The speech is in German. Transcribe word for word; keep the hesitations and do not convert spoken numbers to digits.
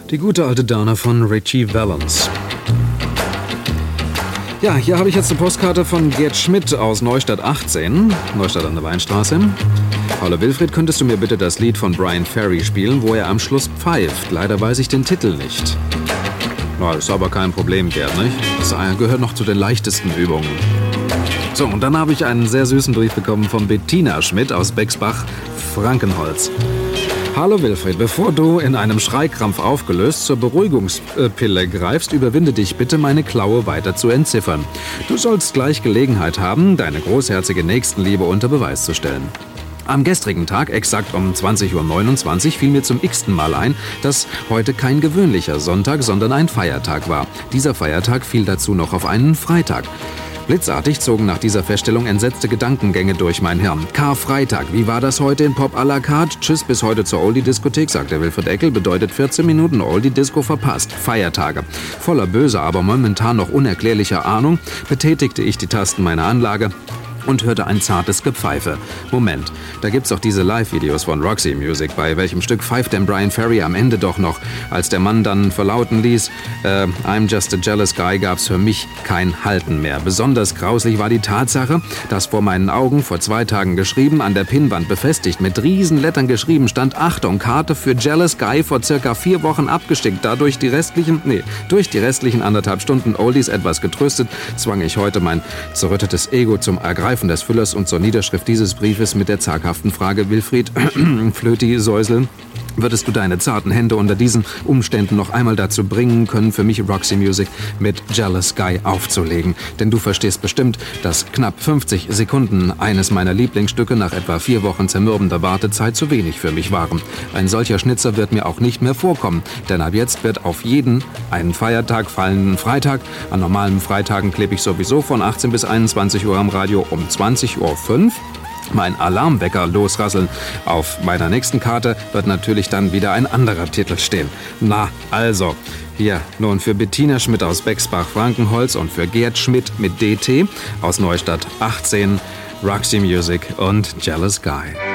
Die gute alte Dana von Richie Valens. Ja, hier habe ich jetzt eine Postkarte von Gerd Schmidt aus Neustadt achtzehn, Neustadt an der Weinstraße. Hallo Wilfried, könntest du mir bitte das Lied von Bryan Ferry spielen, wo er am Schluss pfeift? Leider weiß ich den Titel nicht. Na, ist aber kein Problem, Gerd, nicht? Das gehört noch zu den leichtesten Übungen. So, und dann habe ich einen sehr süßen Brief bekommen von Bettina Schmidt aus Bexbach, Frankenholz. Hallo Wilfried, bevor du in einem Schreikrampf aufgelöst zur Beruhigungspille greifst, überwinde dich bitte, meine Klaue weiter zu entziffern. Du sollst gleich Gelegenheit haben, deine großherzige Nächstenliebe unter Beweis zu stellen. Am gestrigen Tag, exakt um zwanzig Uhr neunundzwanzig, fiel mir zum x-ten Mal ein, dass heute kein gewöhnlicher Sonntag, sondern ein Feiertag war. Dieser Feiertag fiel dazu noch auf einen Freitag. Blitzartig zogen nach dieser Feststellung entsetzte Gedankengänge durch mein Hirn. Karfreitag, wie war das heute in Pop à la carte? Tschüss bis heute zur Oldie-Diskothek, sagte Wilfried Eckel, bedeutet vierzehn Minuten Oldie-Disco verpasst. Feiertage. Voller böser, aber momentan noch unerklärlicher Ahnung betätigte ich die Tasten meiner Anlage und hörte ein zartes Gepfeife. Moment, da gibt's auch diese Live-Videos von Roxy Music. Bei welchem Stück pfeift denn Bryan Ferry am Ende doch noch? Als der Mann dann verlauten ließ, äh, I'm just a jealous guy, gab's für mich kein Halten mehr. Besonders grauslich war die Tatsache, dass vor meinen Augen vor zwei Tagen geschrieben, an der Pinnwand befestigt, mit Riesenlettern geschrieben stand, Achtung, Karte für Jealous Guy vor circa vier Wochen abgestickt. Dadurch die restlichen, nee, durch die restlichen anderthalb Stunden Oldies etwas getröstet, zwang ich heute mein zerrüttetes Ego zum Ergreifen des Füllers und zur Niederschrift dieses Briefes mit der zaghaften Frage, Wilfried, Flöti, Säusel, würdest du deine zarten Hände unter diesen Umständen noch einmal dazu bringen können, für mich Roxy Music mit Jealous Guy aufzulegen? Denn du verstehst bestimmt, dass knapp fünfzig Sekunden eines meiner Lieblingsstücke nach etwa vier Wochen zermürbender Wartezeit zu wenig für mich waren. Ein solcher Schnitzer wird mir auch nicht mehr vorkommen, denn ab jetzt wird auf jeden einen Feiertag fallenden Freitag, an normalen Freitagen klebe ich sowieso von achtzehn bis einundzwanzig Uhr am Radio, um zwanzig Uhr fünf mein Alarmwecker losrasseln. Auf meiner nächsten Karte wird natürlich dann wieder ein anderer Titel stehen. Na, also, hier nun für Bettina Schmidt aus Bexbach-Frankenholz und für Gerd Schmidt mit D T aus Neustadt achtzehn, Roxy Music und Jealous Guy.